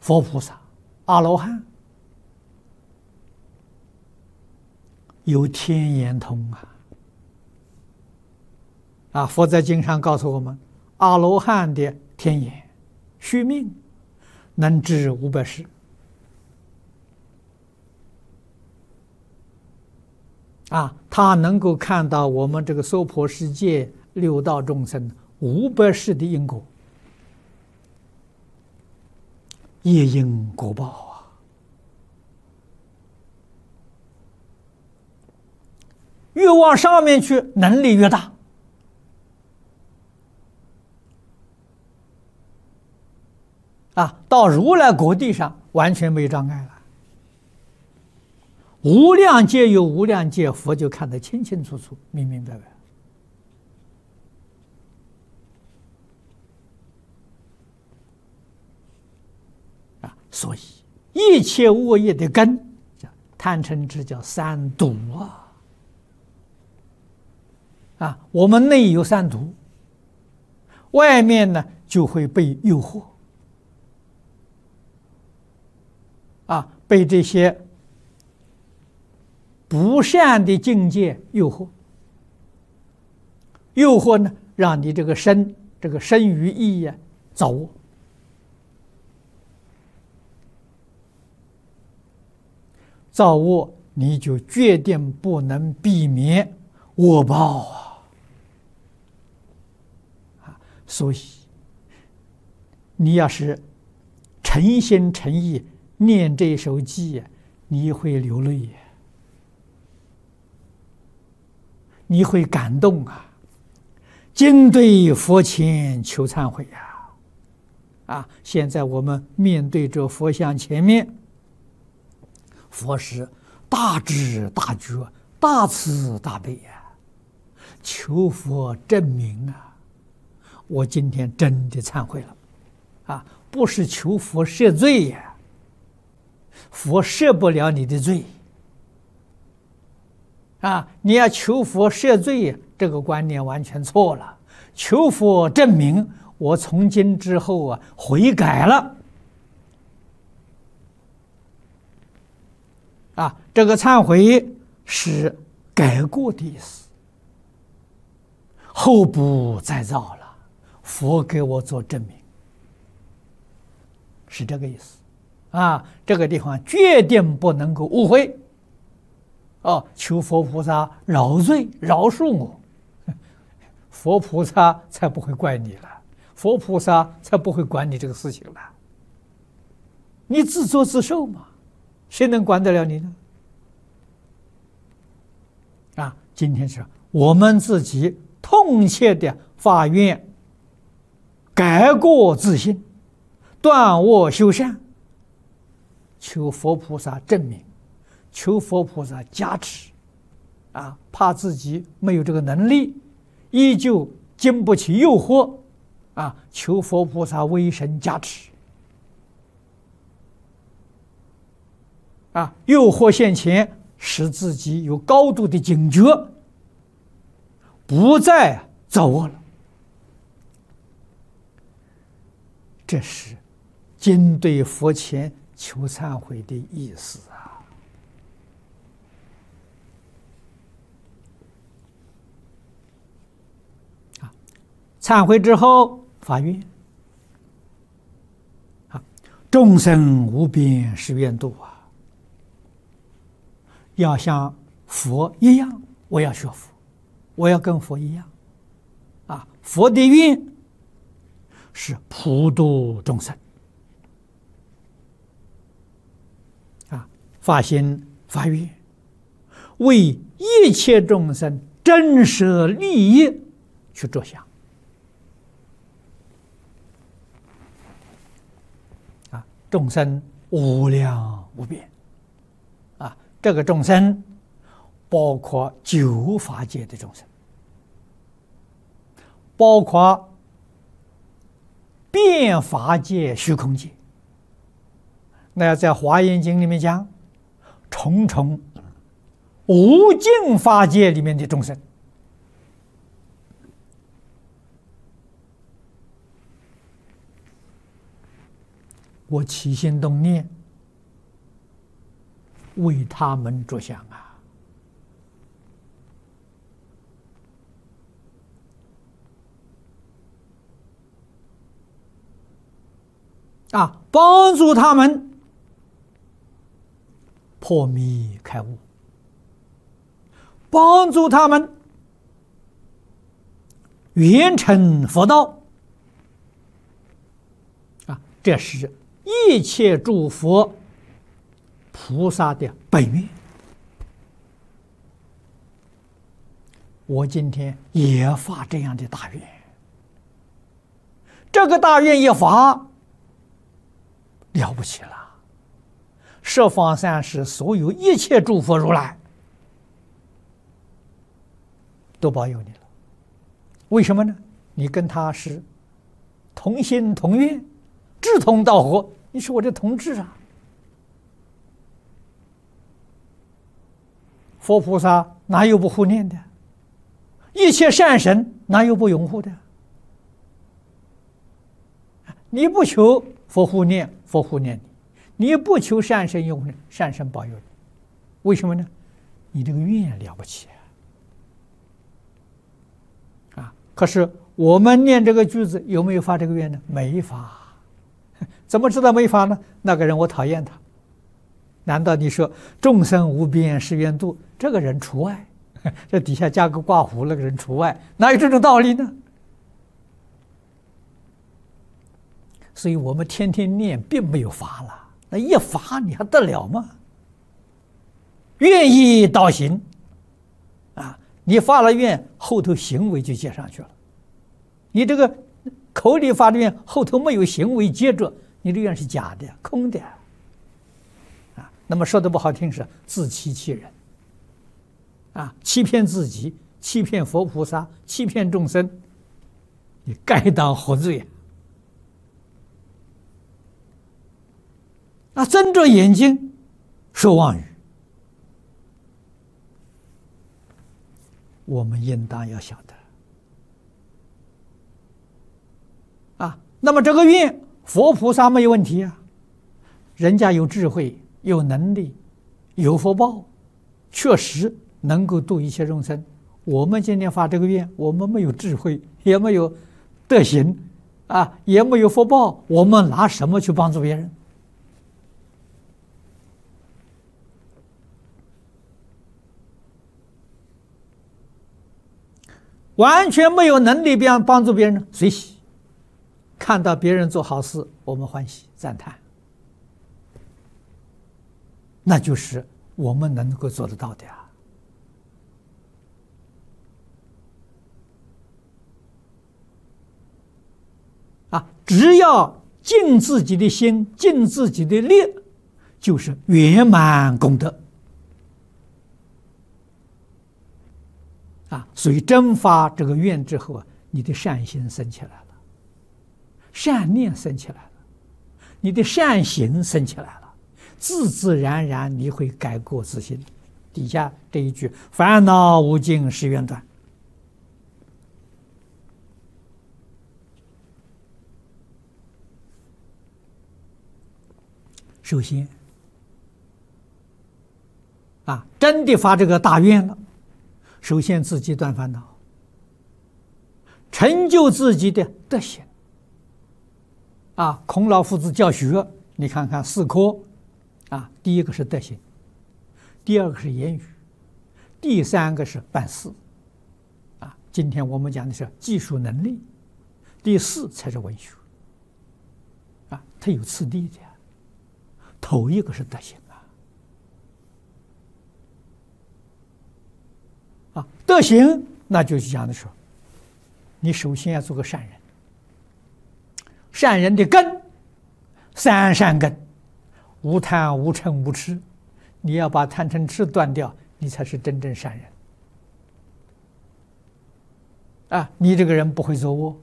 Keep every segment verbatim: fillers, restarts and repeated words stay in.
佛菩萨、阿罗汉有天眼通啊！啊，佛在经上告诉我们，阿罗汉的天眼须命能知五百世。啊，他能够看到我们这个娑婆世界六道众生五百世的因果，业因果报啊！越往上面去，能力越大。啊，到如来果地上完全没障碍了。无量界有无量界，佛就看得清清楚楚、明明白白。啊，所以一切恶业的根，叫贪嗔痴，叫三毒啊！啊，我们内有三毒，外面呢就会被诱惑。啊，被这些不善的境界诱惑，诱惑呢，让你这个身这个身语意呀造恶，造恶你就决定不能避免恶报啊！啊，所以你要是诚心诚意念这首偈，你会流泪，你会感动啊！今对佛前求忏悔呀！啊，现在我们面对着佛像前面，佛是大智大觉、大慈大悲呀，求佛证明啊！我今天真的忏悔了，啊，不是求佛赦罪呀。佛赦不了你的罪啊！你要求佛赦罪，这个观念完全错了。求佛证明我从今之后啊悔改了啊！这个忏悔是改过的意思，后不再造了。佛给我做证明，是这个意思。啊，这个地方决定不能够误会。哦，求佛菩萨饶罪饶恕我，佛菩萨才不会怪你了，佛菩萨才不会管你这个事情了。你自作自受嘛，谁能管得了你呢？啊，今天是我们自己痛切的发愿，改过自新，断恶修善。求佛菩萨证明，求佛菩萨加持，啊，怕自己没有这个能力，依旧经不起诱惑，啊，求佛菩萨威神加持，啊，诱惑现前，使自己有高度的警觉，不再造恶了。这是今对佛前求忏悔的意思啊！啊，忏悔之后发愿啊，众生无边誓愿度啊！要像佛一样，我要学佛，我要跟佛一样啊！佛的愿是普度众生。发心发愿，为一切众生真实利益去着想啊！众生无量无边啊！这个众生包括九法界的众生，包括变法界、虚空界。那在《华严经》里面讲，重重无尽法界里面的众生， 我起心动念为他们着想啊！啊，帮助他们破迷开悟，帮助他们圆成佛道啊！这是一切诸佛菩萨的本愿。我今天也发这样的大愿，这个大愿一发，了不起了！十方三世所有一切诸佛如来都保佑你了。为什么呢？你跟他是同心同愿，志同道合，你是我的同志啊！佛菩萨哪有不护念的？一切善神哪有不拥护的？你不求佛护念，佛护念你；你不求善神拥护，善神保佑你。为什么呢？你这个愿了不起啊！啊，可是我们念这个句子有没有发这个愿呢？没发。怎么知道没发呢？那个人我讨厌他。难道你说众生无边誓愿度，这个人除外？这底下加个括弧，那个人除外，哪有这种道理呢？所以我们天天念，并没有发了。那一发，你还得了吗？愿意导行啊！你发了愿，后头行为就接上去了。你这个口里发的愿，后头没有行为接着，你这愿是假的、空的啊。那么说的不好听是自欺欺人啊，欺骗自己，欺骗佛菩萨，欺骗众生，你该当活罪啊！啊，睁着眼睛说妄语，我们应当要晓得啊。那么这个愿，佛菩萨没有问题啊，人家有智慧、有能力、有福报，确实能够度一切众生。我们今天发这个愿，我们没有智慧，也没有德行啊，也没有福报，我们拿什么去帮助别人？完全没有能力帮帮助别人，随喜看到别人做好事，我们欢喜赞叹，那就是我们能够做得到的啊！啊，只要尽自己的心，尽自己的力，就是圆满功德。啊，所以真发这个愿之后啊，你的善心生起来了，善念生起来了，你的善行生起来了，自自然然你会改过自新。底下这一句“烦恼无尽誓愿断”，首先啊，真的发这个大愿了。首先自己断烦恼，成就自己的德行啊！孔老夫子教学，你看看四科啊，第一个是德行，第二个是言语，第三个是办事啊。今天我们讲的是技术能力，第四才是文学啊，它有次第的。头一个是德行。啊，德行，那就是讲的说，你首先要做个善人，善人的根，三善根，无贪、无嗔、无痴，你要把贪嗔痴断掉，你才是真正善人。啊，你这个人不会作恶，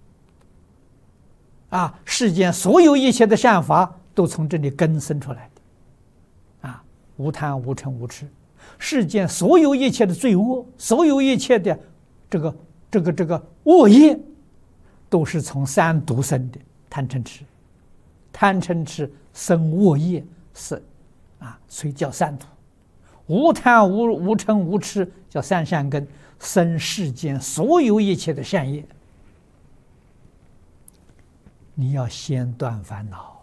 啊，世间所有一切的善法都从这里根生出来的，啊，无贪、无嗔、无痴。世间所有一切的罪恶，所有一切的这个这个这个恶业，都是从三毒生的：贪嗔痴、 贪嗔痴生恶业是啊，所以叫三毒。无贪无无嗔无痴叫三善根，生世间所有一切的善业。你要先断烦恼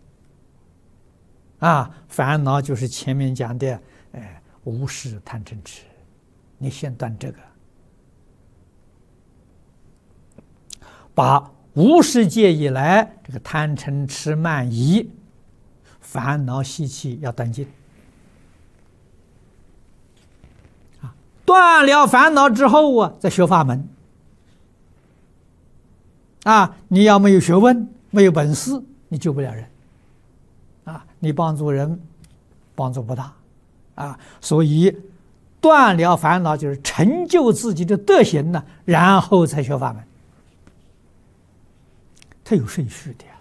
啊，烦恼就是前面讲的，哎，无事贪嗔痴，你先断这个，把无始界以来这个贪嗔痴慢疑、烦恼习气要断尽啊，断了烦恼之后啊，再学法门啊，你要没有学问，没有本事，你救不了人啊，你帮助人帮助不大啊，所以断了烦恼就是成就自己的德行呢，然后才学法门。它有顺序的呀，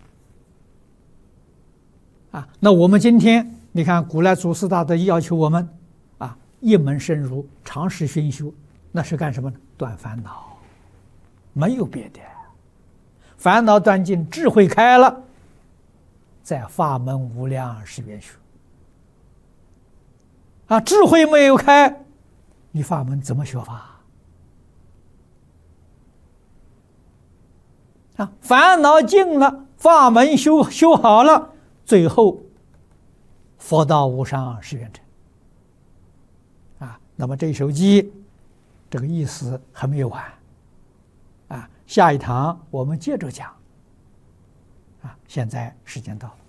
啊，那我们今天你看，古来祖师大德要求我们啊，一门深入，长时熏修，那是干什么呢？断烦恼，没有别的。烦恼断尽，智慧开了，在法门无量誓愿学。啊，智慧没有开，你法门怎么学法？啊，烦恼尽了，法门修修好了，最后佛道无上誓愿成。啊，那么这一首偈，这个意思还没有完。啊，下一堂我们接着讲。啊，现在时间到了。